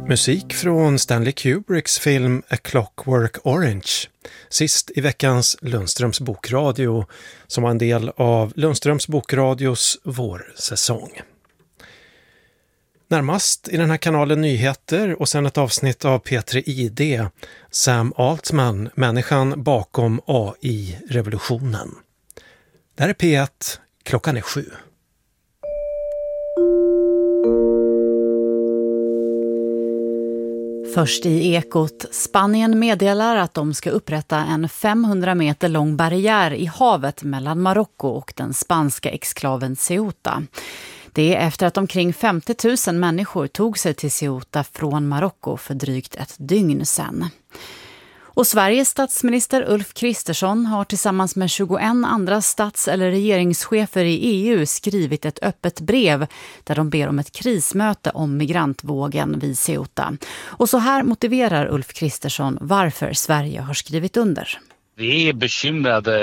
Musik från Stanley Kubricks film A Clockwork Orange. Sist i veckans Lundströms bokradio som var en del av Lundströms bokradios vårsäsong. Närmast i den här kanalen nyheter och sen ett avsnitt av P3 ID, Sam Altman, människan bakom AI-revolutionen. Det här är P1, klockan är 7. Först i Ekot, Spanien meddelar att de ska upprätta en 500 meter lång barriär i havet mellan Marocko och den spanska exklaven Ceuta. Det är efter att omkring 50 000 människor tog sig till Ceuta från Marocko för drygt ett dygn sedan. Och Sveriges statsminister Ulf Kristersson har tillsammans med 21 andra stats- eller regeringschefer i EU skrivit ett öppet brev där de ber om ett krismöte om migrantvågen vid Ceuta. Och så här motiverar Ulf Kristersson varför Sverige har skrivit under. Vi är bekymrade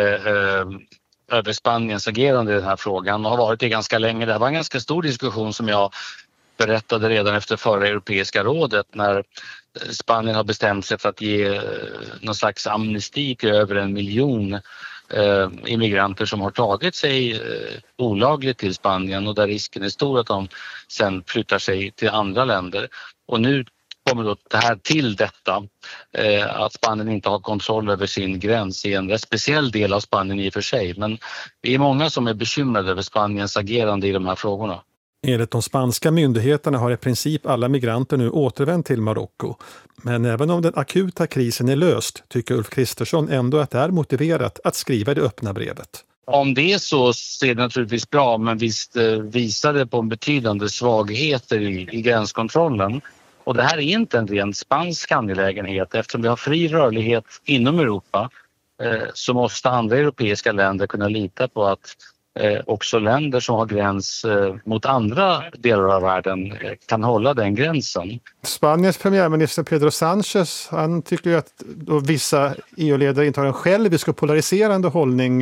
över Spaniens agerande i den här frågan och har varit det ganska länge. Det var en ganska stor diskussion som jag berättade redan efter förra Europeiska rådet när Spanien har bestämt sig för att ge någon slags amnesti till över 1 miljon immigranter som har tagit sig olagligt till Spanien och där risken är stor att de sen flyttar sig till andra länder. Och nu kommer då det här till detta att Spanien inte har kontroll över sin gräns i en rätt speciell del av Spanien i och för sig. Men vi är många som är bekymrade över Spaniens agerande i de här frågorna. Enligt de spanska myndigheterna har i princip alla migranter nu återvänt till Marocko. Men även om den akuta krisen är löst tycker Ulf Kristersson ändå att det är motiverat att skriva det öppna brevet. Om det är så är det naturligtvis bra, men visst visar det på betydande svagheter i gränskontrollen. Och det här är inte en ren spansk angelägenhet. Eftersom vi har fri rörlighet inom Europa så måste andra europeiska länder kunna lita på att också länder som har gräns mot andra delar av världen kan hålla den gränsen. Spaniens premiärminister Pedro Sánchez, han tycker ju att vissa EU-ledare intar en självisk och polariserande hållning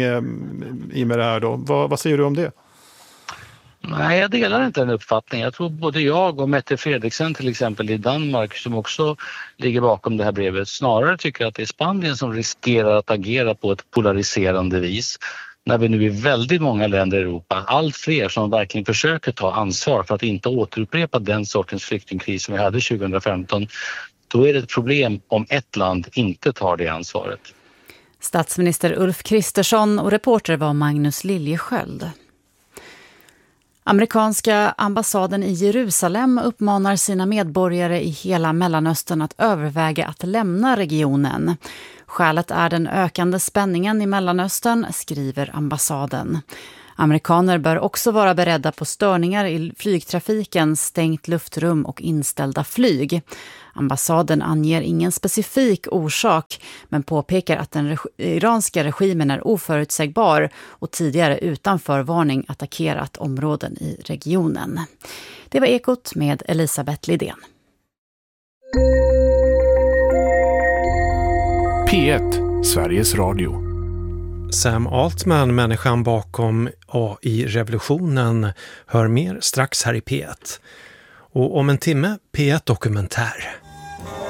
i med det här då. Vad säger du om det? Nej, jag delar inte den uppfattningen. Jag tror både jag och Mette Frederiksen till exempel i Danmark som också ligger bakom det här brevet snarare tycker att det är Spanien som riskerar att agera på ett polariserande vis. När vi nu är väldigt många länder i Europa, allt fler som verkligen försöker ta ansvar för att inte återupprepa den sortens flyktingkris som vi hade 2015, då är det ett problem om ett land inte tar det ansvaret. Statsminister Ulf Kristersson och reporter var Magnus Liljesköld. Amerikanska ambassaden i Jerusalem uppmanar sina medborgare i hela Mellanöstern att överväga att lämna regionen. Skälet är den ökande spänningen i Mellanöstern, skriver ambassaden. Amerikaner bör också vara beredda på störningar i flygtrafiken, stängt luftrum och inställda flyg. Ambassaden anger ingen specifik orsak men påpekar att den iranska regimen är oförutsägbar och tidigare utan förvarning attackerat områden i regionen. Det var Ekot med Elisabeth Lidén. P1, Sveriges Radio. Sam Altman, människan bakom AI-revolutionen, hör mer strax här i P1. Och om en timme P1 Dokumentär.